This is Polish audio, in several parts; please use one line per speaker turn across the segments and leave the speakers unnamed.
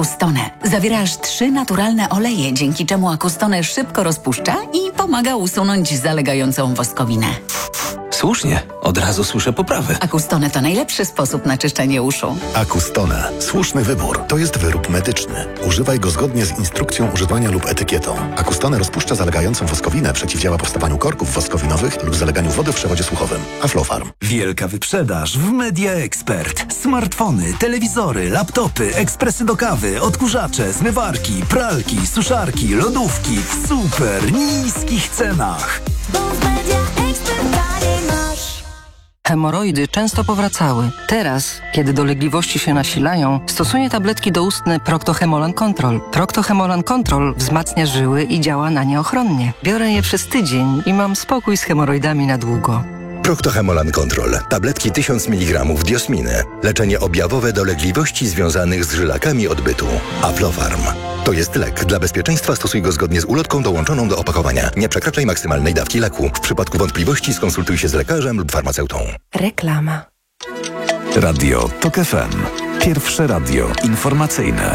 Acustone zawiera aż 3 naturalne oleje, dzięki czemu Acustone szybko rozpuszcza i pomaga usunąć zalegającą woskowinę.
Słusznie, od razu słyszę poprawę.
Acustone to najlepszy sposób na czyszczenie uszu.
Acustone. Słuszny wybór. To jest wyrób medyczny. Używaj go zgodnie z instrukcją używania lub etykietą. Acustone rozpuszcza zalegającą woskowinę, przeciwdziała powstawaniu korków woskowinowych lub zaleganiu wody w przewodzie słuchowym. Aflofarm.
Wielka wyprzedaż w Media Expert. Smartfony, telewizory, laptopy, ekspresy do kawy, odkurzacze, zmywarki, pralki, suszarki, lodówki w super niskich cenach.
Hemoroidy często powracały. Teraz, kiedy dolegliwości się nasilają, stosuję tabletki doustne Procto-Hemolan Control. Procto-Hemolan Control wzmacnia żyły i działa na nie ochronnie. Biorę je przez tydzień i mam spokój z hemoroidami na długo.
Procto-Hemolan Control. Tabletki 1000 mg diosminy. Leczenie objawowe dolegliwości związanych z żylakami odbytu. Aflofarm. To jest lek. Dla bezpieczeństwa stosuj go zgodnie z ulotką dołączoną do opakowania. Nie przekraczaj maksymalnej dawki leku. W przypadku wątpliwości skonsultuj się z lekarzem lub farmaceutą.
Reklama.
Radio TOK FM. Pierwsze radio informacyjne.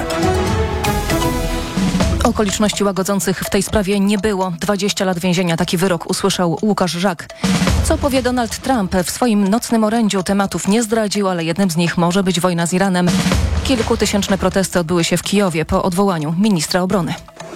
Okoliczności łagodzących w tej sprawie nie było. 20 lat więzienia. Taki wyrok usłyszał Łukasz Żak. Co powie Donald Trump? W swoim nocnym orędziu tematów nie zdradził, ale jednym z nich może być wojna z Iranem. Kilkutysięczne protesty odbyły się w Kijowie po odwołaniu ministra obrony.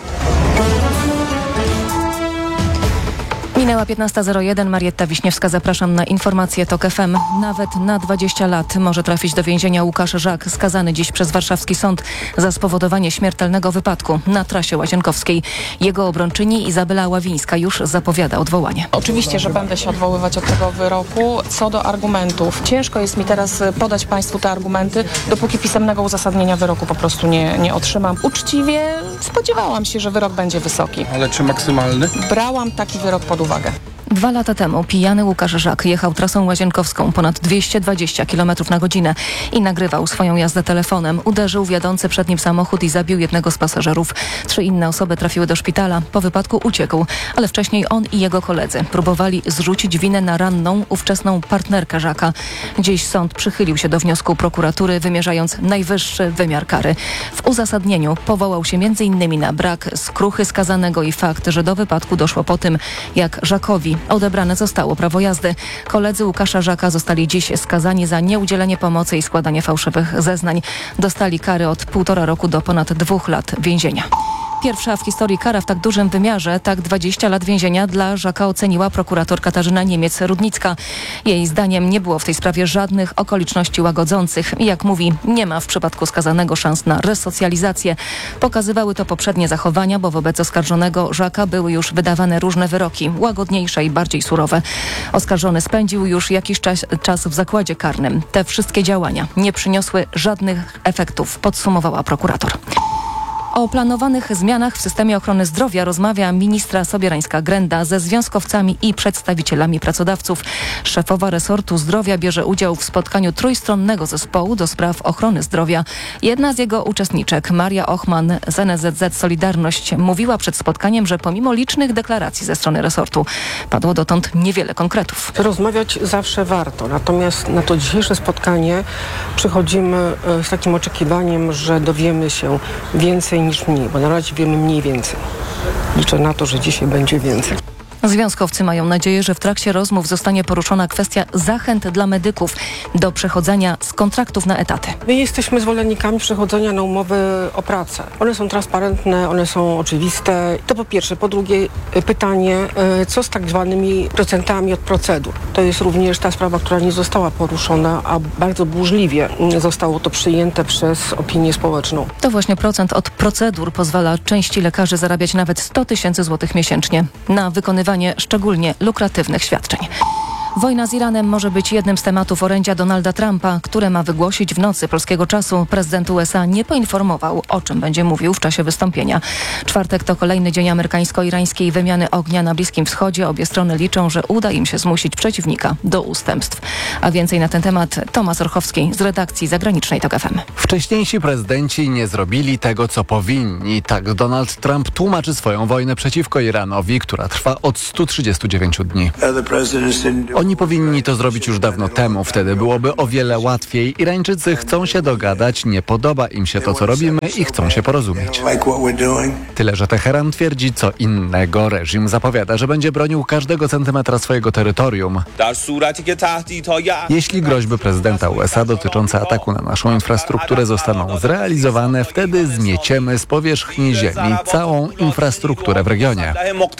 Minęła 15:01. Marietta Wiśniewska, zapraszam na informacje TOK FM. Nawet na 20 lat może trafić do więzienia Łukasz Żak, skazany dziś przez warszawski sąd za spowodowanie śmiertelnego wypadku na trasie łazienkowskiej. Jego obrończyni Izabela Ławińska już zapowiada odwołanie.
Oczywiście, że będę się odwoływać od tego wyroku. Co do argumentów, ciężko jest mi teraz podać Państwu te argumenty, dopóki pisemnego uzasadnienia wyroku po prostu nie otrzymam. Uczciwie spodziewałam się, że wyrok będzie wysoki.
Ale czy maksymalny?
Brałam taki wyrok pod uwagę.
2 lata temu pijany Łukasz Żak jechał trasą łazienkowską ponad 220 km na godzinę i nagrywał swoją jazdę telefonem. Uderzył w jadący przed nim samochód i zabił jednego z pasażerów. 3 inne osoby trafiły do szpitala. Po wypadku uciekł, ale wcześniej on i jego koledzy próbowali zrzucić winę na ranną, ówczesną partnerkę Żaka. Dziś sąd przychylił się do wniosku prokuratury, wymierzając najwyższy wymiar kary. W uzasadnieniu powołał się m.in. na brak skruchy skazanego i fakt, że do wypadku doszło po tym, jak Żakowi odebrane zostało prawo jazdy. Koledzy Łukasza Żaka zostali dziś skazani za nieudzielenie pomocy i składanie fałszywych zeznań. Dostali kary od 1,5 roku do ponad 2 lat więzienia. Pierwsza w historii kara w tak dużym wymiarze, tak 20 lat więzienia dla Żaka oceniła prokurator Katarzyna Niemiec-Rudnicka. Jej zdaniem nie było w tej sprawie żadnych okoliczności łagodzących. I jak mówi, nie ma w przypadku skazanego szans na resocjalizację. Pokazywały to poprzednie zachowania, bo wobec oskarżonego Żaka były już wydawane różne wyroki, łagodniejsze i bardziej surowe. Oskarżony spędził już jakiś czas w zakładzie karnym. Te wszystkie działania nie przyniosły żadnych efektów, podsumowała prokurator. O planowanych zmianach w systemie ochrony zdrowia rozmawia ministra Sobierańska-Grenda ze związkowcami i przedstawicielami pracodawców. Szefowa resortu zdrowia bierze udział w spotkaniu trójstronnego zespołu do spraw ochrony zdrowia. Jedna z jego uczestniczek, Maria Ochman z NSZZ Solidarność, mówiła przed spotkaniem, że pomimo licznych deklaracji ze strony resortu padło dotąd niewiele konkretów.
Rozmawiać zawsze warto, natomiast na to dzisiejsze spotkanie przychodzimy z takim oczekiwaniem, że dowiemy się więcej niż mniej, bo na razie wiemy mniej więcej. Liczę na to, że dzisiaj będzie więcej.
Związkowcy mają nadzieję, że w trakcie rozmów zostanie poruszona kwestia zachęt dla medyków do przechodzenia z kontraktów na etaty.
My jesteśmy zwolennikami przechodzenia na umowy o pracę. One są transparentne, one są oczywiste. To po pierwsze. Po drugie pytanie, co z tak zwanymi procentami od procedur. To jest również ta sprawa, która nie została poruszona, a bardzo burzliwie zostało to przyjęte przez opinię społeczną.
To właśnie procent od procedur pozwala części lekarzy zarabiać nawet 100 000 złotych miesięcznie na wykonywanie szczególnie lukratywnych świadczeń. Wojna z Iranem może być jednym z tematów orędzia Donalda Trumpa, które ma wygłosić w nocy polskiego czasu. Prezydent USA nie poinformował, o czym będzie mówił w czasie wystąpienia. Czwartek to kolejny dzień amerykańsko-irańskiej wymiany ognia na Bliskim Wschodzie. Obie strony liczą, że uda im się zmusić przeciwnika do ustępstw. A więcej na ten temat Tomasz Orchowski z redakcji zagranicznej TOK FM.
Wcześniejsi prezydenci nie zrobili tego, co powinni. Tak Donald Trump tłumaczy swoją wojnę przeciwko Iranowi, która trwa od 139 dni. Oni powinni to zrobić już dawno temu, wtedy byłoby o wiele łatwiej. Irańczycy chcą się dogadać, nie podoba im się to, co robimy i chcą się porozumieć. Tyle, że Teheran twierdzi co innego. Reżim zapowiada, że będzie bronił każdego centymetra swojego terytorium. Jeśli groźby prezydenta USA dotyczące ataku na naszą infrastrukturę zostaną zrealizowane, wtedy zmieciemy z powierzchni ziemi całą infrastrukturę w regionie.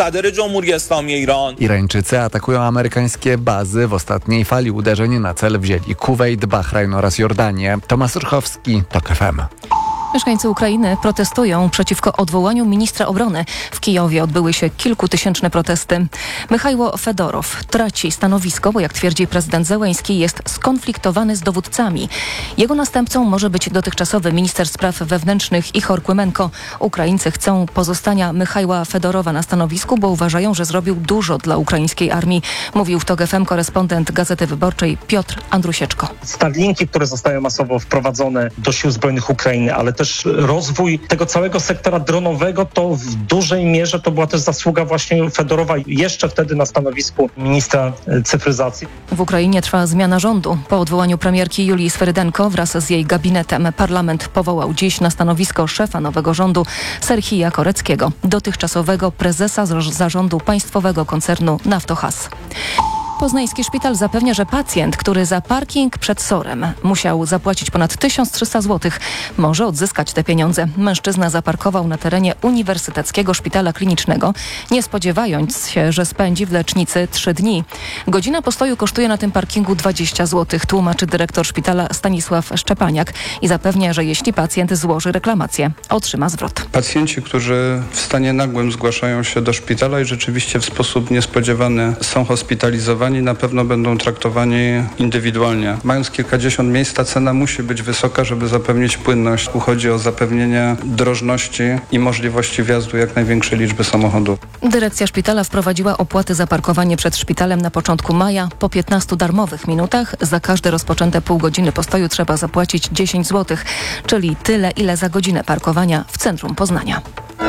Irańczycy atakują amerykańskie bazy. W ostatniej fali uderzeń na cel wzięli Kuwejt, Bahrajn oraz Jordanię. Tomasz Rychowski, TOK FM.
Mieszkańcy Ukrainy protestują przeciwko odwołaniu ministra obrony. W Kijowie odbyły się kilkutysięczne protesty. Michajło Fedorow traci stanowisko, bo jak twierdzi prezydent Zełenski, jest skonfliktowany z dowódcami. Jego następcą może być dotychczasowy minister spraw wewnętrznych Ichor Kłymenko. Ukraińcy chcą pozostania Michajła Fedorowa na stanowisku, bo uważają, że zrobił dużo dla ukraińskiej armii. Mówił w TOK FM korespondent Gazety Wyborczej Piotr Andrusieczko.
Starlinki, które zostają masowo wprowadzone do sił zbrojnych Ukrainy, ale też rozwój tego całego sektora dronowego, to w dużej mierze to była też zasługa właśnie Fedorowa, jeszcze wtedy na stanowisku ministra cyfryzacji.
W Ukrainie trwa zmiana rządu. Po odwołaniu premierki Julii Swerydenko wraz z jej gabinetem parlament powołał dziś na stanowisko szefa nowego rządu Serhija Koreckiego, dotychczasowego prezesa zarządu państwowego koncernu Naftogaz. Poznański szpital zapewnia, że pacjent, który za parking przed SOR-em musiał zapłacić ponad 1300 zł, może odzyskać te pieniądze. Mężczyzna zaparkował na terenie Uniwersyteckiego Szpitala Klinicznego, nie spodziewając się, że spędzi w lecznicy 3 dni. Godzina postoju kosztuje na tym parkingu 20 zł, tłumaczy dyrektor szpitala Stanisław Szczepaniak i zapewnia, że jeśli pacjent złoży reklamację, otrzyma zwrot.
Pacjenci, którzy w stanie nagłym zgłaszają się do szpitala i rzeczywiście w sposób niespodziewany są hospitalizowani, na pewno będą traktowani indywidualnie. Mając kilkadziesiąt miejsc, ta cena musi być wysoka, żeby zapewnić płynność. Tu chodzi o zapewnienie drożności i możliwości wjazdu jak największej liczby samochodów.
Dyrekcja szpitala wprowadziła opłaty za parkowanie przed szpitalem na początku maja. Po 15 darmowych minutach za każde rozpoczęte pół godziny postoju trzeba zapłacić 10 zł, czyli tyle, ile za godzinę parkowania w centrum Poznania.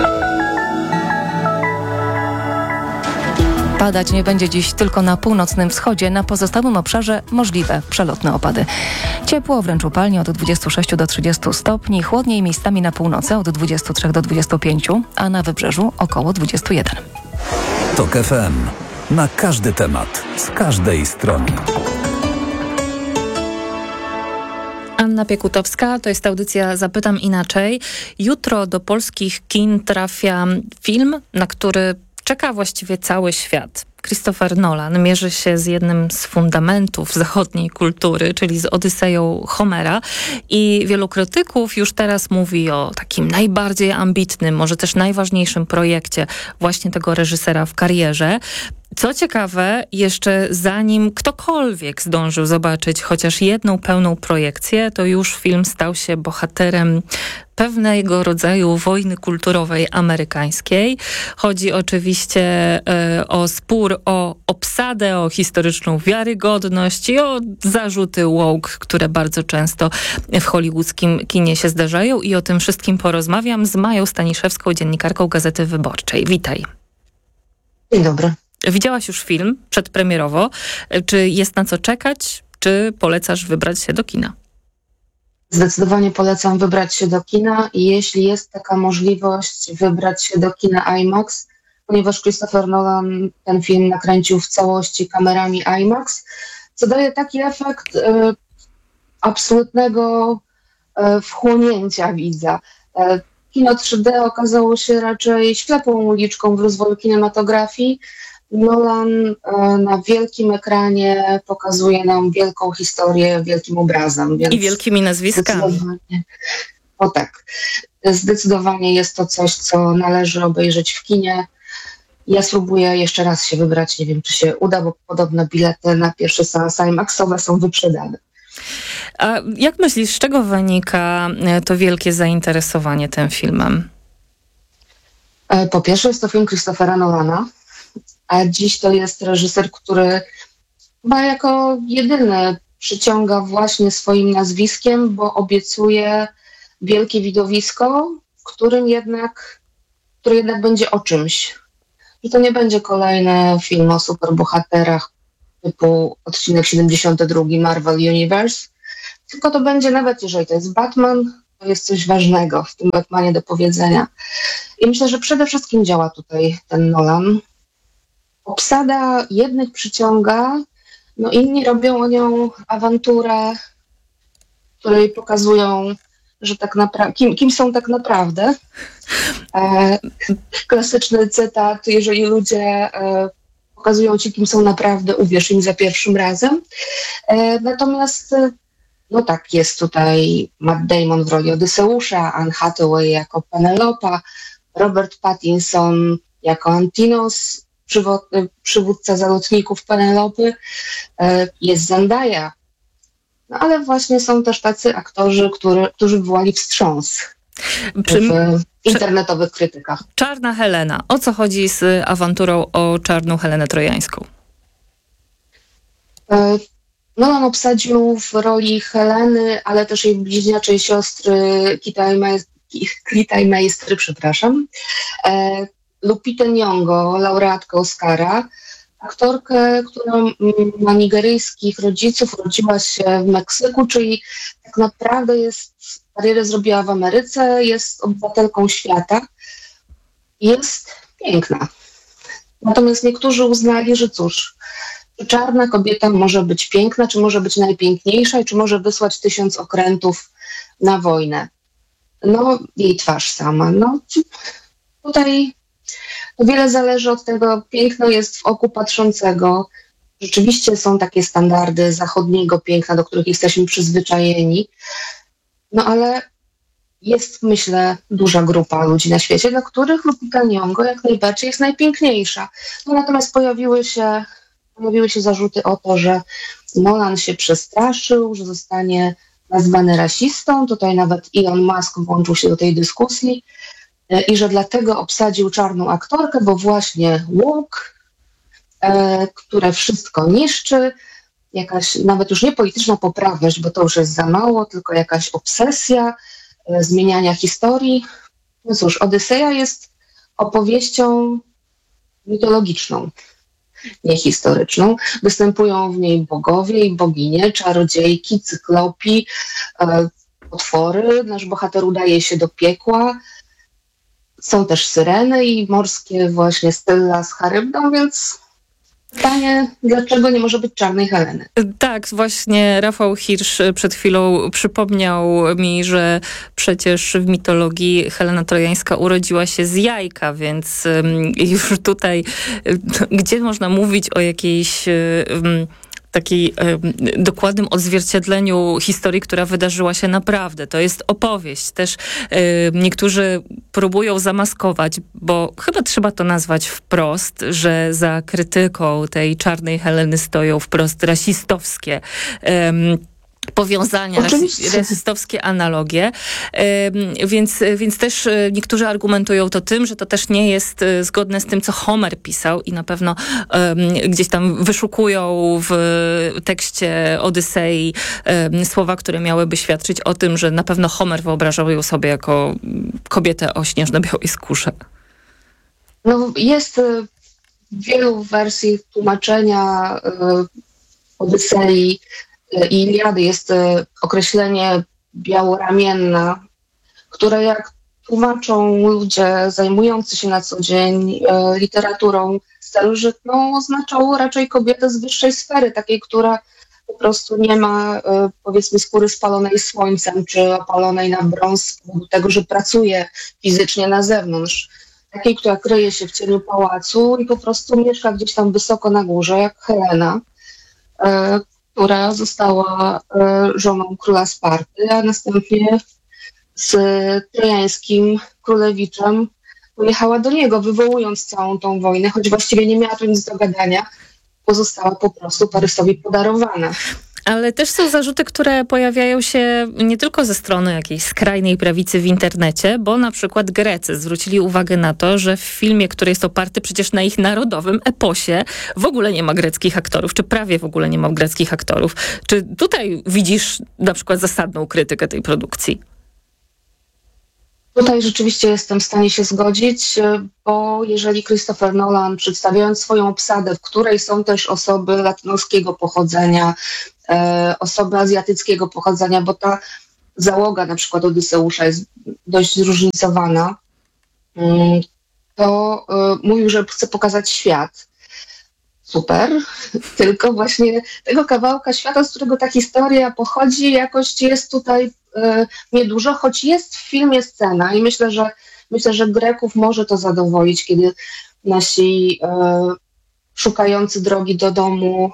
Padać nie będzie dziś tylko na północnym wschodzie. Na pozostałym obszarze możliwe przelotne opady. Ciepło, wręcz upalnie od 26 do 30 stopni. Chłodniej miejscami na północy od 23 do 25, a na wybrzeżu około 21.
TOK FM. Na każdy temat, z każdej strony.
Anna Piekutowska, to jest audycja Zapytam Inaczej. Jutro do polskich kin trafia film, na który czeka właściwie cały świat. Christopher Nolan mierzy się z jednym z fundamentów zachodniej kultury, czyli z Odyseją Homera i wielu krytyków już teraz mówi o takim najbardziej ambitnym, może też najważniejszym projekcie właśnie tego reżysera w karierze. Co ciekawe, jeszcze zanim ktokolwiek zdążył zobaczyć chociaż jedną pełną projekcję, to już film stał się bohaterem pewnego rodzaju wojny kulturowej amerykańskiej. Chodzi oczywiście o spór o obsadę, o historyczną wiarygodność i o zarzuty woke, które bardzo często w hollywoodzkim kinie się zdarzają i o tym wszystkim porozmawiam z Mają Staniszewską, dziennikarką Gazety Wyborczej. Witaj.
Dzień dobry.
Widziałaś już film przedpremierowo. Czy jest na co czekać? Czy polecasz wybrać się do kina?
Zdecydowanie polecam wybrać się do kina i jeśli jest taka możliwość, wybrać się do kina IMAX, ponieważ Christopher Nolan ten film nakręcił w całości kamerami IMAX, co daje taki efekt absolutnego wchłonięcia widza. Kino 3D okazało się raczej ślepą uliczką w rozwoju kinematografii. Nolan na wielkim ekranie pokazuje nam wielką historię wielkim obrazem. Więc
i wielkimi nazwiskami.
Zdecydowanie jest to coś, co należy obejrzeć w kinie. Ja spróbuję jeszcze raz się wybrać, nie wiem, czy się uda, bo podobno bilety na pierwszy seans IMAX-owe są wyprzedane.
A jak myślisz, z czego wynika to wielkie zainteresowanie tym filmem?
Po pierwsze jest to film Christophera Nolana, a dziś to jest reżyser, który chyba jako jedyny przyciąga właśnie swoim nazwiskiem, bo obiecuje wielkie widowisko, który jednak będzie o czymś. I to nie będzie kolejny film o superbohaterach, typu odcinek 72 Marvel Universe, tylko to będzie, nawet jeżeli to jest Batman, to jest coś ważnego w tym Batmanie do powiedzenia. I myślę, że przede wszystkim działa tutaj ten Nolan. Obsada jednych przyciąga, no inni robią o nią awanturę, której pokazują, że tak naprawdę, kim są tak naprawdę. Klasyczny cytat: jeżeli ludzie pokazują ci, kim są naprawdę, uwierz im za pierwszym razem. Natomiast no tak, jest tutaj Matt Damon w roli Odyseusza, Anne Hathaway jako Penelopa, Robert Pattinson jako Antinos, przywódca zalotników Penelopy, jest Zendaya. No ale właśnie są też tacy aktorzy, którzy wywołali wstrząs w internetowych krytykach.
Czarna Helena. O co chodzi z awanturą o czarną Helenę Trojańską?
Nolan obsadził w roli Heleny, ale też jej bliźniaczej siostry Clita i Maestry, Lupitę Nyong'o, laureatkę Oscara, aktorkę, która ma nigeryjskich rodziców, urodziła się w Meksyku, czyli tak naprawdę karierę zrobiła w Ameryce, jest obywatelką świata. Jest piękna. Natomiast niektórzy uznali, że cóż, czy czarna kobieta może być piękna, czy może być najpiękniejsza i czy może wysłać 1000 okrętów na wojnę. No, jej twarz sama. No, tutaj wiele zależy od tego, piękno jest w oku patrzącego. Rzeczywiście są takie standardy zachodniego piękna, do których jesteśmy przyzwyczajeni. No ale jest, myślę, duża grupa ludzi na świecie, dla których Lupita Nyong'o jak najbardziej jest najpiękniejsza. No natomiast pojawiły się zarzuty o to, że Nolan się przestraszył, że zostanie nazwany rasistą. Tutaj nawet Elon Musk włączył się do tej dyskusji i że dlatego obsadził czarną aktorkę, bo właśnie woke, które wszystko niszczy, jakaś nawet już nie polityczna poprawność, bo to już jest za mało, tylko jakaś obsesja zmieniania historii. No cóż, Odyseja jest opowieścią mitologiczną, nie historyczną. Występują w niej bogowie i boginie, czarodziejki, cyklopi, potwory. Nasz bohater udaje się do piekła. Są też syreny i morskie właśnie Scylla z Charybdą, więc pytanie, dlaczego nie może być czarnej Heleny?
Tak, właśnie Rafał Hirsch przed chwilą przypomniał mi, że przecież w mitologii Helena Trojańska urodziła się z jajka, więc już tutaj, gdzie można mówić o jakiejś takiej dokładnym odzwierciedleniu historii, która wydarzyła się naprawdę. To jest opowieść. Też niektórzy próbują zamaskować, bo chyba trzeba to nazwać wprost, że za krytyką tej czarnej Heleny stoją wprost rasistowskie powiązania, rasistowskie analogie, więc też niektórzy argumentują to tym, że to też nie jest zgodne z tym, co Homer pisał i na pewno gdzieś tam wyszukują w tekście Odysei słowa, które miałyby świadczyć o tym, że na pewno Homer wyobrażał ją sobie jako kobietę o śnieżno-białej skórze.
No, jest wielu wersji tłumaczenia Odysei i Iliady jest określenie białoramienna, które jak tłumaczą ludzie zajmujący się na co dzień literaturą starożytną, oznaczało raczej kobietę z wyższej sfery, takiej, która po prostu nie ma, powiedzmy, skóry spalonej słońcem czy opalonej na brąz z powodu tego, że pracuje fizycznie na zewnątrz. Takiej, która kryje się w cieniu pałacu i po prostu mieszka gdzieś tam wysoko na górze, jak Helena, która została żoną króla Sparty, a następnie z trojańskim królewiczem pojechała do niego, wywołując całą tą wojnę, choć właściwie nie miała tu nic do gadania, pozostała po prostu Parysowi podarowana.
Ale też są zarzuty, które pojawiają się nie tylko ze strony jakiejś skrajnej prawicy w internecie, bo na przykład Grecy zwrócili uwagę na to, że w filmie, który jest oparty przecież na ich narodowym eposie, w ogóle nie ma greckich aktorów, czy prawie w ogóle nie ma greckich aktorów. Czy tutaj widzisz na przykład zasadną krytykę tej produkcji?
Tutaj rzeczywiście jestem w stanie się zgodzić, bo jeżeli Christopher Nolan, przedstawiając swoją obsadę, w której są też osoby latynoskiego pochodzenia, osoby azjatyckiego pochodzenia, bo ta załoga na przykład Odyseusza jest dość zróżnicowana, to mówił, że chce pokazać świat. Super, tylko właśnie tego kawałka świata, z którego ta historia pochodzi, jakoś jest tutaj niedużo, choć jest w filmie scena i myślę, że Greków może to zadowolić, kiedy nasi szukający drogi do domu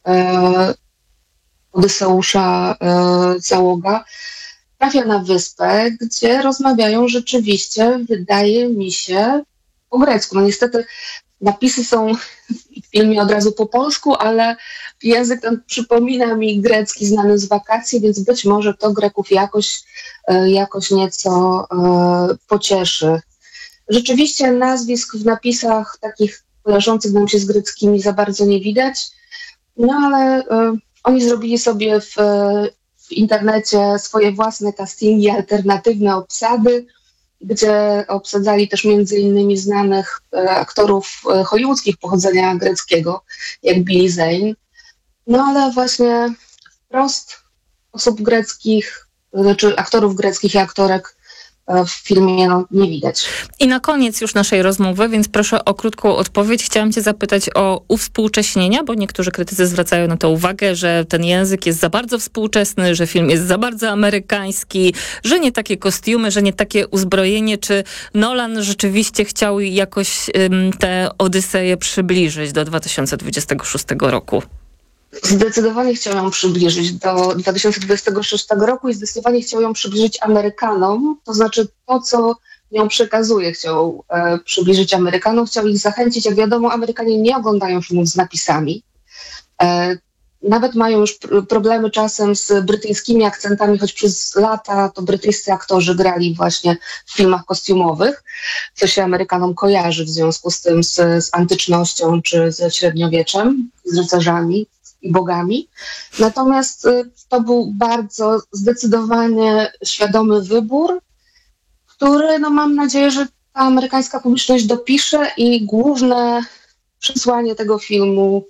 Odyseusza załoga trafia na wyspę, gdzie rozmawiają rzeczywiście, wydaje mi się, po grecku. No niestety napisy są w filmie od razu po polsku, ale język ten przypomina mi grecki znany z wakacji, więc być może to Greków jakoś nieco pocieszy. Rzeczywiście nazwisk w napisach takich kojarzących nam się z greckimi za bardzo nie widać, no ale oni zrobili sobie w internecie swoje własne castingi, alternatywne obsady, gdzie obsadzali też między innymi znanych aktorów hollywoodzkich pochodzenia greckiego, jak Billy Zane. No ale właśnie wprost osób greckich, znaczy aktorów greckich i aktorek w filmie nie widać.
I na koniec już naszej rozmowy, więc proszę o krótką odpowiedź. Chciałam cię zapytać o uwspółcześnienia, bo niektórzy krytycy zwracają na to uwagę, że ten język jest za bardzo współczesny, że film jest za bardzo amerykański, że nie takie kostiumy, że nie takie uzbrojenie. Czy Nolan rzeczywiście chciał jakoś tę Odyseję przybliżyć do 2026 roku?
Zdecydowanie chciał ją przybliżyć do 2026 roku i zdecydowanie chciał ją przybliżyć Amerykanom, to znaczy to, co ją przekazuje, chciał przybliżyć Amerykanom, chciał ich zachęcić. Jak wiadomo, Amerykanie nie oglądają filmów z napisami. Nawet mają już problemy czasem z brytyjskimi akcentami, choć przez lata to brytyjscy aktorzy grali właśnie w filmach kostiumowych, co się Amerykanom kojarzy w związku z tym z antycznością czy ze średniowieczem, z rycerzami i bogami. Natomiast to był bardzo zdecydowanie świadomy wybór, który mam nadzieję, że ta amerykańska publiczność dopisze i główne przesłanie tego filmu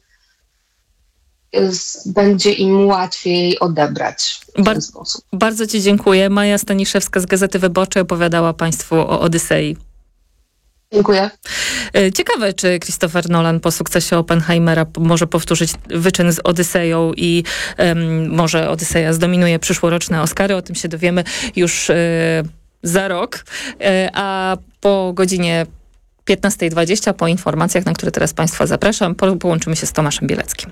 będzie im łatwiej odebrać w ten sposób.
Bardzo ci dziękuję. Maja Staniszewska z Gazety Wyborczej opowiadała Państwu o Odysei.
Dziękuję.
Ciekawe, czy Christopher Nolan po sukcesie Oppenheimera może powtórzyć wyczyn z Odyseją i może Odyseja zdominuje przyszłoroczne Oscary. O tym się dowiemy już za rok. A po godzinie 15:20, po informacjach, na które teraz Państwa zapraszam, połączymy się z Tomaszem Bieleckim.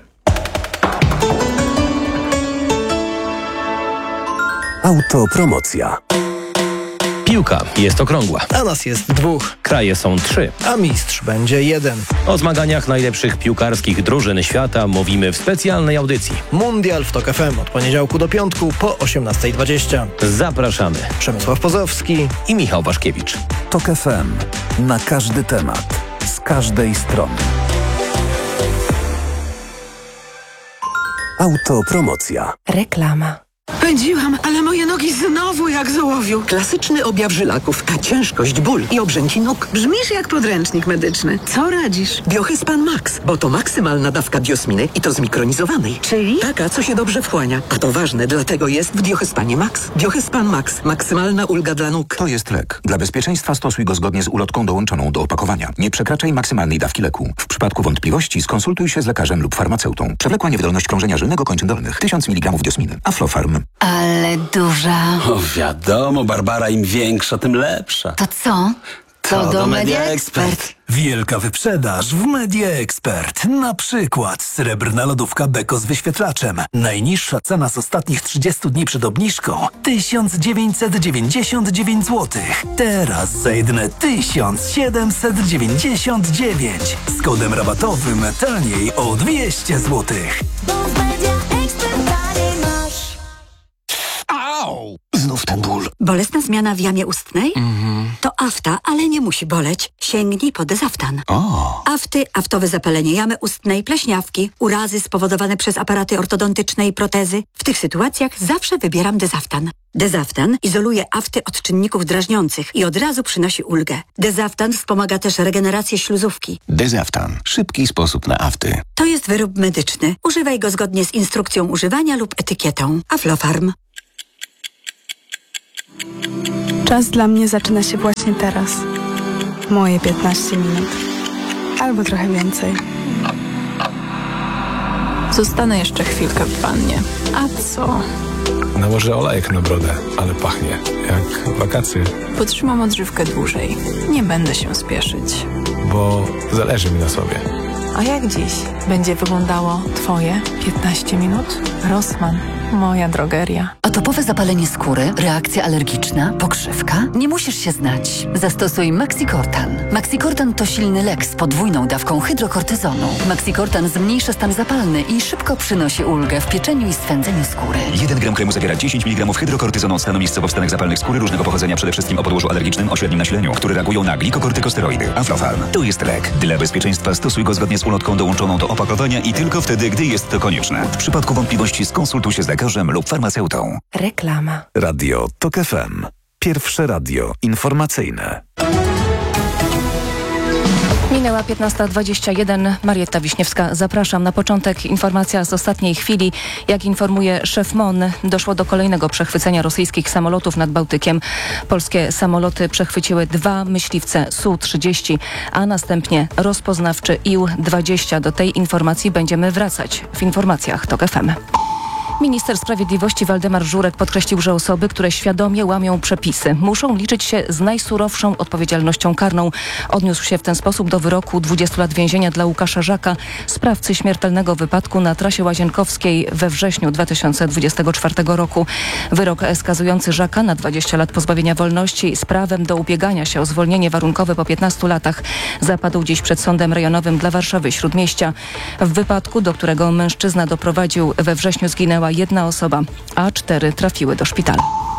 Autopromocja.
Piłka jest okrągła.
A nas jest 2.
Kraje są 3.
A mistrz będzie 1.
O zmaganiach najlepszych piłkarskich drużyn świata mówimy w specjalnej audycji.
Mundial w TOK FM od poniedziałku do piątku po 18:20.
Zapraszamy.
Przemysław Pozowski
i Michał Waszkiewicz.
TOK FM. Na każdy temat. Z każdej strony.
Autopromocja.
Reklama.
Pędziłam, ale moje nogi znowu jak z ołowiu.
Klasyczny objaw żylaków, ciężkość, ból i obrzęki nóg.
Brzmisz jak podręcznik medyczny. Co radzisz?
Biohyspan Max, bo to maksymalna dawka diosminy i to zmikronizowanej.
Czyli?
Taka, co się dobrze wchłania. A to ważne, dlatego jest w Biohyspanie Max. Biohyspan Max. Maksymalna ulga dla nóg.
To jest lek. Dla bezpieczeństwa stosuj go zgodnie z ulotką dołączoną do opakowania. Nie przekraczaj maksymalnej dawki leku. W przypadku wątpliwości skonsultuj się z lekarzem lub farmaceutą. Przewlekła niewydolność krążenia żylnego kończyn dolnych. 1000 mg diosminy. Aflofarm.
Ale duża.
O wiadomo, Barbara, im większa, tym lepsza.
To co? To do Media Expert.
Wielka wyprzedaż w Media Expert. Na przykład srebrna lodówka Beko z wyświetlaczem. Najniższa cena z ostatnich 30 dni przed obniżką 1999 zł. Teraz za jedyne 1799. Z kodem rabatowym taniej o 200 zł.
Znów ten ból.
Bolesna zmiana w jamie ustnej? To afta, ale nie musi boleć. Sięgnij po Dezaftan. Afty, aftowe zapalenie jamy ustnej, pleśniawki, urazy spowodowane przez aparaty ortodontyczne i protezy. W tych sytuacjach zawsze wybieram Dezaftan. Dezaftan izoluje afty od czynników drażniących i od razu przynosi ulgę. Dezaftan wspomaga też regenerację śluzówki.
Dezaftan. Szybki sposób na afty.
To jest wyrób medyczny. Używaj go zgodnie z instrukcją używania lub etykietą. Aflofarm.
Czas dla mnie zaczyna się właśnie teraz. Moje 15 minut. Albo trochę więcej. Zostanę jeszcze chwilkę w wannie. A co?
Nałożę olejek na brodę, ale pachnie jak wakacje.
Potrzymam odżywkę dłużej. Nie będę się spieszyć.
Bo zależy mi na sobie.
A jak dziś będzie wyglądało Twoje 15 minut? Rossmann, moja drogeria.
Atopowe zapalenie skóry, reakcja alergiczna, pokrzywka? Nie musisz się znać. Zastosuj Maxicortan. Maxicortan to silny lek z podwójną dawką hydrokortyzonu. Maxicortan zmniejsza stan zapalny i szybko przynosi ulgę w pieczeniu i swędzeniu skóry.
1 gram kremu zawiera 10 mg hydrokortyzonu od stanu miejscowo w stanach zapalnych skóry różnego pochodzenia, przede wszystkim o podłożu alergicznym o średnim nasileniu, które reagują na glikokortykosteroidy. Aflofarm. To jest lek. Dla bezpieczeństwa stosuj go zgodnie z ulotką dołączoną do opakowania i tylko wtedy, gdy jest to konieczne. W przypadku wątpliwości skonsultuj się z lekarzem lub farmaceutą.
Reklama.
Radio TOK FM. Pierwsze radio informacyjne.
Minęła 15:21. Marietta Wiśniewska, zapraszam. Na początek informacja z ostatniej chwili. Jak informuje szef MON, doszło do kolejnego przechwycenia rosyjskich samolotów nad Bałtykiem. Polskie samoloty przechwyciły 2 myśliwce Su-30, a następnie rozpoznawczy IL-20. Do tej informacji będziemy wracać w informacjach TOK FM. Minister Sprawiedliwości Waldemar Żurek podkreślił, że osoby, które świadomie łamią przepisy, muszą liczyć się z najsurowszą odpowiedzialnością karną. Odniósł się w ten sposób do wyroku 20 lat więzienia dla Łukasza Żaka, sprawcy śmiertelnego wypadku na trasie łazienkowskiej we wrześniu 2024 roku. Wyrok skazujący Żaka na 20 lat pozbawienia wolności z prawem do ubiegania się o zwolnienie warunkowe po 15 latach zapadł dziś przed Sądem Rejonowym dla Warszawy Śródmieścia. W wypadku, do którego mężczyzna doprowadził, we wrześniu zginęła 1 osoba, a 4 trafiły do szpitala.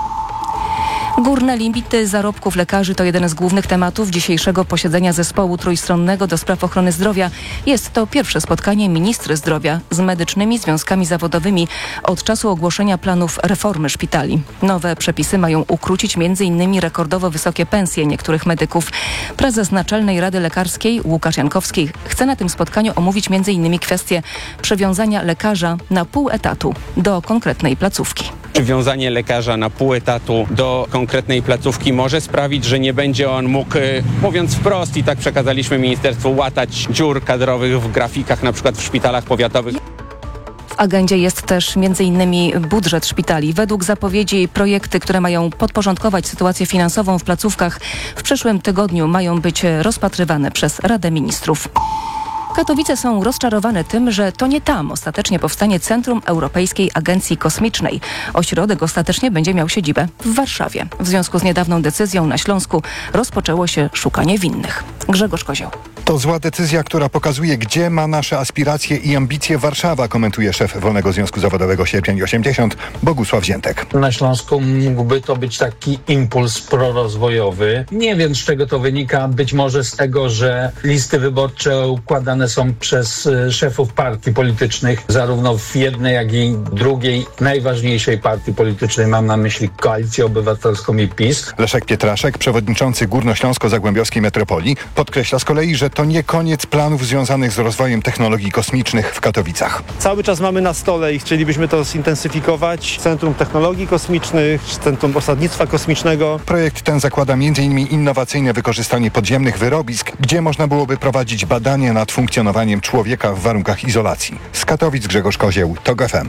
Górne limity zarobków lekarzy to jeden z głównych tematów dzisiejszego posiedzenia zespołu trójstronnego do spraw ochrony zdrowia. Jest to pierwsze spotkanie ministry zdrowia z medycznymi związkami zawodowymi od czasu ogłoszenia planów reformy szpitali. Nowe przepisy mają ukrócić m.in. rekordowo wysokie pensje niektórych medyków. Prezes Naczelnej Rady Lekarskiej Łukasz Jankowski chce na tym spotkaniu omówić m.in. kwestię przywiązania lekarza na pół etatu do konkretnej placówki.
Przywiązanie lekarza na pół etatu do konkretnej placówki może sprawić, że nie będzie on mógł, mówiąc wprost, i tak przekazaliśmy ministerstwu, łatać dziur kadrowych w grafikach, na przykład w szpitalach powiatowych.
W agendzie jest też m.in. budżet szpitali. Według zapowiedzi projekty, które mają podporządkować sytuację finansową w placówkach, w przyszłym tygodniu mają być rozpatrywane przez Radę Ministrów. Katowice są rozczarowane tym, że to nie tam ostatecznie powstanie Centrum Europejskiej Agencji Kosmicznej. Ośrodek ostatecznie będzie miał siedzibę w Warszawie. W związku z niedawną decyzją na Śląsku rozpoczęło się szukanie winnych. Grzegorz Kozioł.
To zła decyzja, która pokazuje, gdzie ma nasze aspiracje i ambicje Warszawa, komentuje szef Wolnego Związku Zawodowego Sierpień 80, Bogusław Ziętek.
Na Śląsku mógłby to być taki impuls prorozwojowy. Nie wiem, z czego to wynika. Być może z tego, że listy wyborcze układane są przez szefów partii politycznych, zarówno w jednej, jak i drugiej najważniejszej partii politycznej. Mam na myśli Koalicję Obywatelską i PiS.
Leszek Pietraszek, przewodniczący Górnośląsko-Zagłębiowskiej Metropolii, podkreśla z kolei, że to nie koniec planów związanych z rozwojem technologii kosmicznych w Katowicach.
Cały czas mamy na stole i chcielibyśmy to zintensyfikować. Centrum Technologii Kosmicznych, Centrum Osadnictwa Kosmicznego.
Projekt ten zakłada m.in. innowacyjne wykorzystanie podziemnych wyrobisk, gdzie można byłoby prowadzić badania nad funkcjonowaniem człowieka w warunkach izolacji. Z Katowic Grzegorz Kozieł, TOK FM.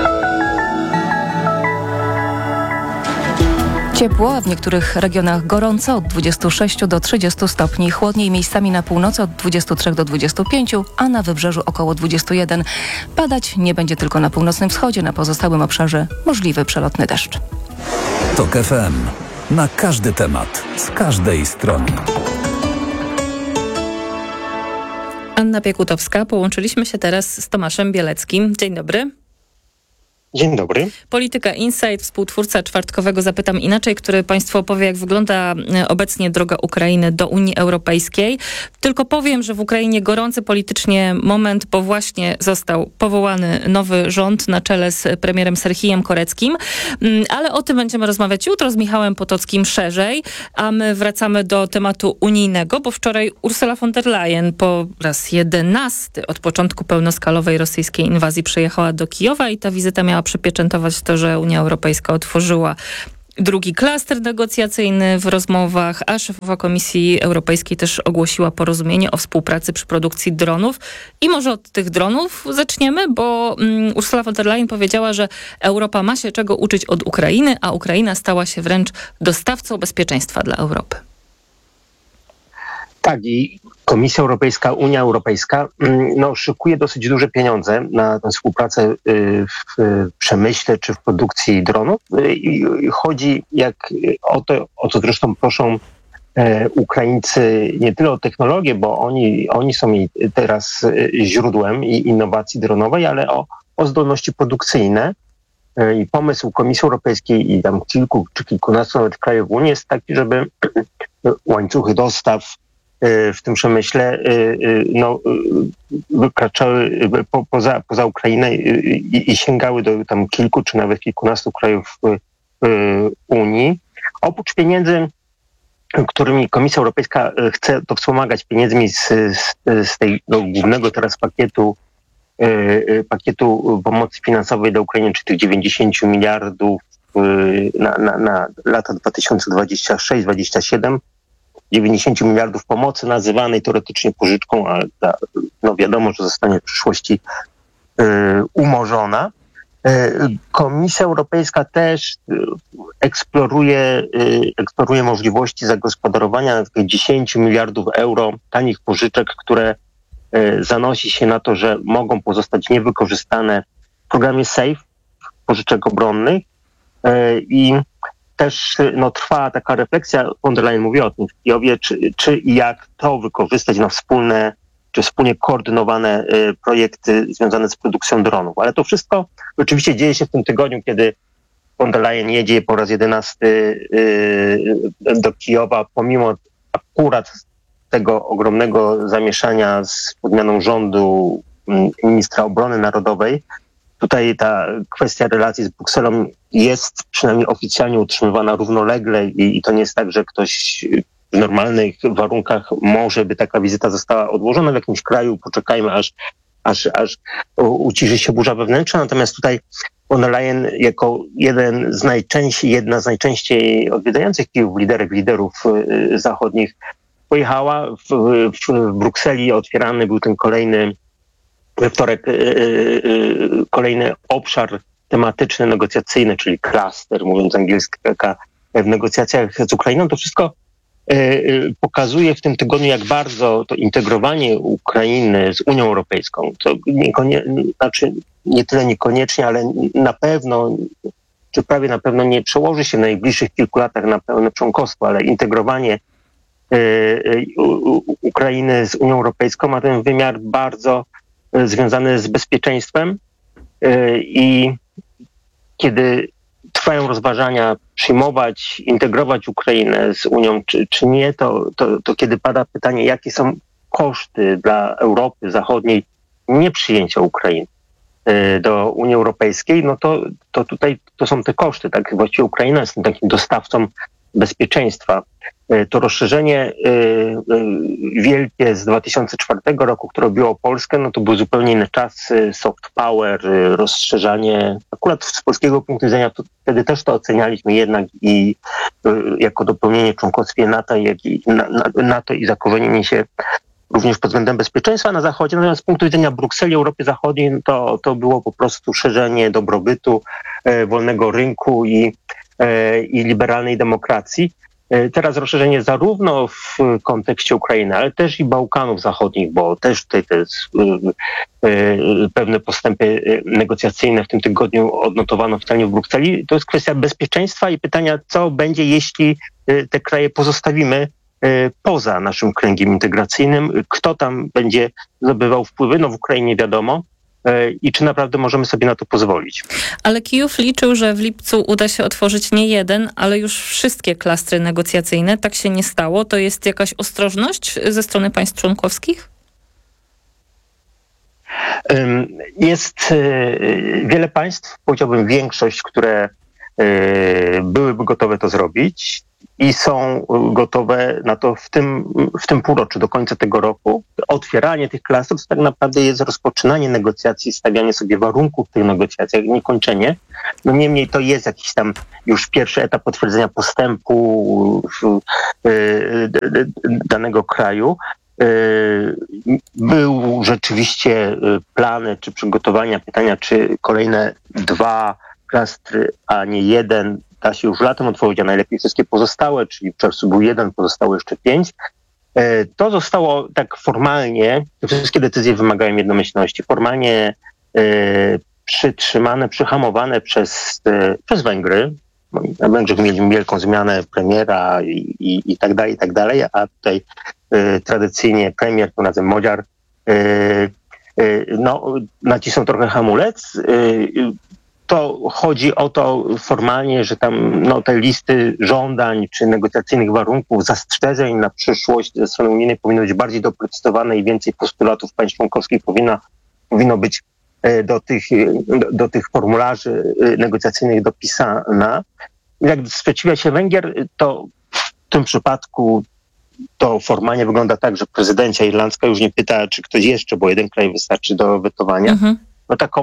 Ciepło, a w niektórych regionach gorąco od 26 do 30 stopni. Chłodniej miejscami na północy od 23 do 25, a na wybrzeżu około 21. Padać nie będzie tylko na północnym wschodzie, na pozostałym obszarze możliwy przelotny deszcz.
TOK FM. Na każdy temat, z każdej strony.
Anna Piekutowska. Połączyliśmy się teraz z Tomaszem Bieleckim. Dzień dobry.
Dzień dobry.
Polityka Insight, współtwórca czwartkowego Zapytam Inaczej, który Państwu opowie, jak wygląda obecnie droga Ukrainy do Unii Europejskiej. Tylko powiem, że w Ukrainie gorący politycznie moment, bo właśnie został powołany nowy rząd na czele z premierem Serhijem Koreckim. Ale o tym będziemy rozmawiać jutro z Michałem Potockim szerzej, a my wracamy do tematu unijnego, bo wczoraj Ursula von der Leyen po raz 11 od początku pełnoskalowej rosyjskiej inwazji przyjechała do Kijowa i ta wizyta miała przypieczętować to, że Unia Europejska otworzyła drugi klaster negocjacyjny w rozmowach, a szefowa Komisji Europejskiej też ogłosiła porozumienie o współpracy przy produkcji dronów. I może od tych dronów zaczniemy, bo Ursula von der Leyen powiedziała, że Europa ma się czego uczyć od Ukrainy, a Ukraina stała się wręcz dostawcą bezpieczeństwa dla Europy.
Tak, i Komisja Europejska, Unia Europejska szykuje dosyć duże pieniądze na tę współpracę w przemyśle czy w produkcji dronów. I chodzi o to, o co zresztą proszą Ukraińcy, nie tyle o technologię, bo oni są jej teraz źródłem innowacji dronowej, ale o zdolności produkcyjne. I pomysł Komisji Europejskiej i tam kilku czy kilkunastu nawet krajów Unii jest taki, żeby łańcuchy dostaw w tym przemyśle wykraczały poza Ukrainę i sięgały do tam kilku czy nawet kilkunastu krajów Unii. Oprócz pieniędzy, którymi Komisja Europejska chce to wspomagać pieniędzmi z tego głównego teraz pakietu pomocy finansowej dla Ukrainy, czy tych 90 miliardów na lata 2026-2027, 90 miliardów pomocy nazywanej teoretycznie pożyczką, ale wiadomo, że zostanie w przyszłości umorzona. Komisja Europejska też eksploruje możliwości zagospodarowania 10 miliardów euro tanich pożyczek, które zanosi się na to, że mogą pozostać niewykorzystane w programie SAFE, pożyczek obronnych, i też trwa taka refleksja, von der Leyen mówi o tym w Kijowie, czy i jak to wykorzystać na wspólnie koordynowane projekty związane z produkcją dronów. Ale to wszystko oczywiście dzieje się w tym tygodniu, kiedy von der Leyen jedzie po raz 11 do Kijowa, pomimo akurat tego ogromnego zamieszania z podmianą rządu ministra obrony narodowej. Tutaj ta kwestia relacji z Brukselą jest przynajmniej oficjalnie utrzymywana równolegle i to nie jest tak, że ktoś w normalnych warunkach może by taka wizyta została odłożona w jakimś kraju. Poczekajmy, aż uciszy się burza wewnętrzna. Natomiast tutaj von der Leyen jako jedna z najczęściej odwiedzających Kijów liderów zachodnich pojechała. W Brukseli otwierany był ten we wtorek kolejny obszar tematyczny, negocjacyjny, czyli klaster, mówiąc angielska, w negocjacjach z Ukrainą. To wszystko pokazuje w tym tygodniu, jak bardzo to integrowanie Ukrainy z Unią Europejską, to nie tyle niekoniecznie, ale na pewno, czy prawie na pewno nie przełoży się w najbliższych kilku latach na pełne członkostwo, ale integrowanie Ukrainy z Unią Europejską ma ten wymiar bardzo związany z bezpieczeństwem i kiedy trwają rozważania integrować Ukrainę z Unią czy nie, to kiedy pada pytanie, jakie są koszty dla Europy Zachodniej nieprzyjęcia Ukrainy do Unii Europejskiej, to tutaj to są te koszty. Tak? Właściwie Ukraina jest takim dostawcą bezpieczeństwa. To rozszerzenie wielkie z 2004 roku, które robiło Polskę, to był zupełnie inny czas, soft power, rozszerzanie. Akurat z polskiego punktu widzenia wtedy też to ocenialiśmy jednak i jako dopełnienie członkostwie NATO i zakorzenienie się również pod względem bezpieczeństwa na Zachodzie. Natomiast z punktu widzenia Brukseli, Europy Zachodniej, to było po prostu szerzenie dobrobytu, wolnego rynku i liberalnej demokracji. Teraz rozszerzenie zarówno w kontekście Ukrainy, ale też i Bałkanów Zachodnich, bo też tutaj te pewne postępy negocjacyjne w tym tygodniu odnotowano oficjalnie w Brukseli. To jest kwestia bezpieczeństwa i pytania, co będzie, jeśli te kraje pozostawimy poza naszym kręgiem integracyjnym. Kto tam będzie zdobywał wpływy? W Ukrainie wiadomo. i czy naprawdę możemy sobie na to pozwolić.
Ale Kijów liczył, że w lipcu uda się otworzyć nie jeden, ale już wszystkie klastry negocjacyjne. Tak się nie stało. To jest jakaś ostrożność ze strony państw członkowskich?
Jest wiele państw, powiedziałbym większość, które byłyby gotowe to zrobić i są gotowe na to w tym półroczu, do końca tego roku. Otwieranie tych klastrów to tak naprawdę jest rozpoczynanie negocjacji, stawianie sobie warunków w tych negocjacjach, nie kończenie. No niemniej to jest jakiś tam już pierwszy etap potwierdzenia postępu danego kraju. Był rzeczywiście plany czy przygotowania pytania, czy kolejne 2 klastry, a nie 1 da się już latem otworzyć, a najlepiej wszystkie pozostałe, czyli w czerwcu był 1, pozostałe jeszcze 5. To zostało tak formalnie, wszystkie decyzje wymagają jednomyślności, formalnie przytrzymane, przyhamowane przez Węgry. Na Węgrzech mieli wielką zmianę premiera i tak dalej, a tutaj tradycyjnie premier, to nazywam Modziar, nacisnął trochę hamulec. To chodzi o to formalnie, że tam te listy żądań czy negocjacyjnych warunków, zastrzeżeń na przyszłość ze strony unijnej powinny być bardziej doprecyzowane i więcej postulatów państw członkowskich powinno być do tych formularzy negocjacyjnych dopisana. Jak sprzeciwia się Węgier, to w tym przypadku to formalnie wygląda tak, że prezydencja irlandzka już nie pyta, czy ktoś jeszcze, bo 1 kraj wystarczy do wetowania. Taką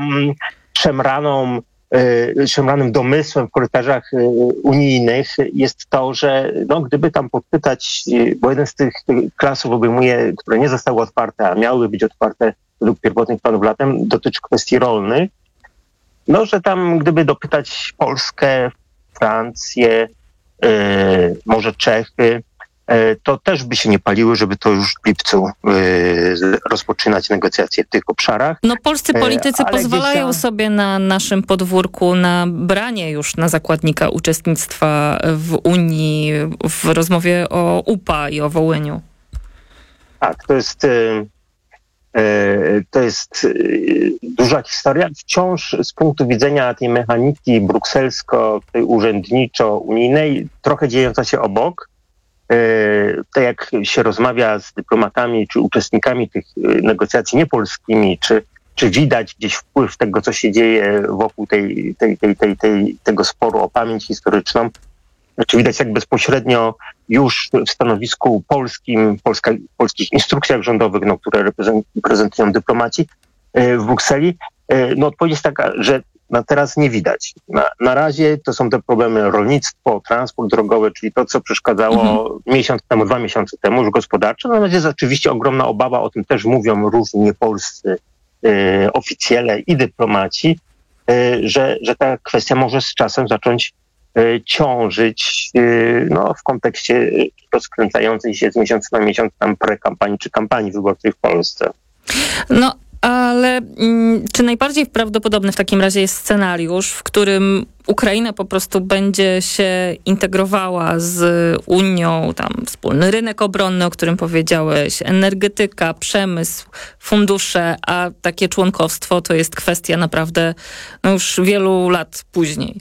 szemranym domysłem w korytarzach unijnych jest to, że gdyby tam podpytać, bo jeden z tych klasów obejmuje, które nie zostały otwarte, a miały być otwarte według pierwotnych planów latem, dotyczy kwestii rolnych, że tam gdyby dopytać Polskę, Francję, może Czechy, to też by się nie paliły, żeby to już w lipcu rozpoczynać negocjacje w tych obszarach.
Polscy politycy pozwalają sobie na naszym podwórku na branie już na zakładnika uczestnictwa w Unii w rozmowie o UPA i o Wołyniu.
Tak, to jest duża historia. Wciąż z punktu widzenia tej mechaniki brukselsko, tej urzędniczo-unijnej, trochę dziejąca się obok. Tak jak się rozmawia z dyplomatami czy uczestnikami tych negocjacji niepolskimi, czy widać gdzieś wpływ tego, co się dzieje wokół tego sporu o pamięć historyczną, czy widać jak bezpośrednio już w stanowisku polskim, polskich instrukcjach rządowych, które prezentują dyplomaci w Brukseli, odpowiedź jest taka, że na teraz nie widać. Na razie to są te problemy rolnictwo, transport drogowy, czyli to, co przeszkadzało miesiąc temu, 2 miesiące temu, już gospodarcze. Natomiast jest oczywiście ogromna obawa, o tym też mówią różni niepolscy oficjele i dyplomaci, że ta kwestia może z czasem zacząć ciążyć w kontekście rozkręcającej się z miesiąca na miesiąc tam prekampanii czy kampanii wyborczej w Polsce.
Ale czy najbardziej prawdopodobny w takim razie jest scenariusz, w którym Ukraina po prostu będzie się integrowała z Unią, tam wspólny rynek obronny, o którym powiedziałeś, energetyka, przemysł, fundusze, a takie członkostwo to jest kwestia naprawdę już wielu lat później?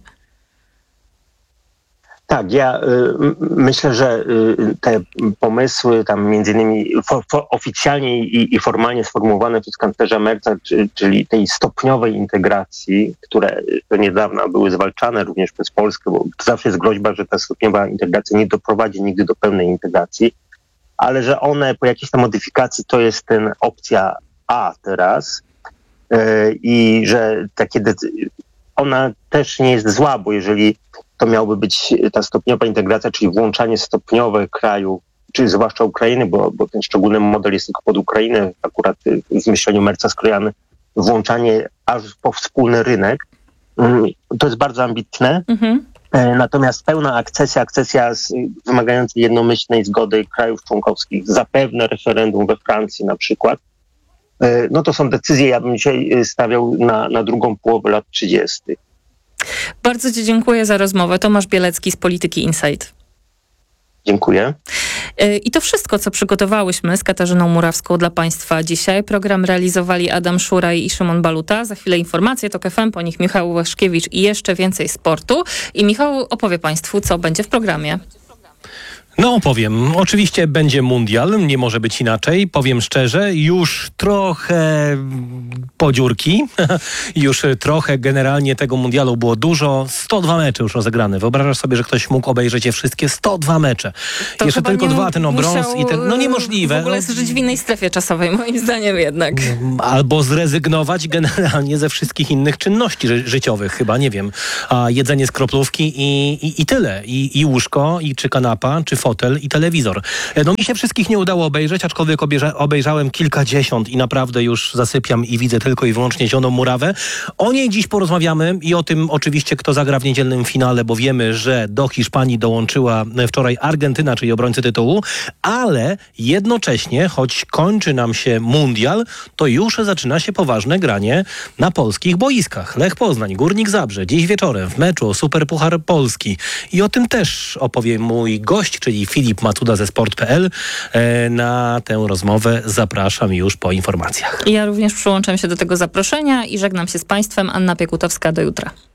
Tak, ja myślę, że te pomysły tam między innymi oficjalnie i formalnie sformułowane przez kanclerza Merca, czyli tej stopniowej integracji, które do niedawna były zwalczane również przez Polskę, bo zawsze jest groźba, że ta stopniowa integracja nie doprowadzi nigdy do pełnej integracji, ale że one po jakiejś tam modyfikacji to jest ten opcja A teraz i że ona też nie jest zła, bo jeżeli to miałaby być ta stopniowa integracja, czyli włączanie stopniowe krajów, czy zwłaszcza Ukrainy, bo ten szczególny model jest tylko pod Ukrainę, akurat w myśleniu Merca skrojony, włączanie aż po wspólny rynek, to jest bardzo ambitne. Natomiast pełna akcesja wymagająca jednomyślnej zgody krajów członkowskich, zapewne referendum we Francji na przykład, to są decyzje, ja bym dzisiaj stawiał na drugą połowę lat 30.
Bardzo Ci dziękuję za rozmowę. Tomasz Bielecki z Polityki Insight.
Dziękuję.
I to wszystko, co przygotowałyśmy z Katarzyną Murawską dla Państwa dzisiaj. Program realizowali Adam Szuraj i Szymon Baluta. Za chwilę informacje TOK FM, po nich Michał Łaszkiewicz i jeszcze więcej sportu. I Michał opowie Państwu, co będzie w programie.
No powiem, oczywiście będzie mundial, nie może być inaczej, powiem szczerze, już trochę podziurki, już trochę generalnie tego mundialu było dużo, 102 mecze już rozegrane, wyobrażasz sobie, że ktoś mógł obejrzeć je wszystkie, 102 mecze,
To
jeszcze tylko 2, ten o brąz i ten, no niemożliwe.
W ogóle żyć w innej strefie czasowej, moim zdaniem jednak.
Albo zrezygnować generalnie ze wszystkich innych czynności życiowych, chyba, nie wiem, a jedzenie z kroplówki i tyle, i łóżko, czy kanapa, czy fotel i telewizor. No mi się wszystkich nie udało obejrzeć, aczkolwiek obejrzałem kilkadziesiąt i naprawdę już zasypiam i widzę tylko i wyłącznie Zieloną Murawę. O niej dziś porozmawiamy i o tym oczywiście, kto zagra w niedzielnym finale, bo wiemy, że do Hiszpanii dołączyła wczoraj Argentyna, czyli obrońcy tytułu, ale jednocześnie, choć kończy nam się mundial, to już zaczyna się poważne granie na polskich boiskach. Lech Poznań, Górnik Zabrze, dziś wieczorem w meczu o Superpuchar Polski. I o tym też opowie mój gość, czyli Filip Matuda ze sport.pl. Na tę rozmowę zapraszam już po informacjach.
Ja również przyłączam się do tego zaproszenia i żegnam się z Państwem. Anna Piekutowska, do jutra.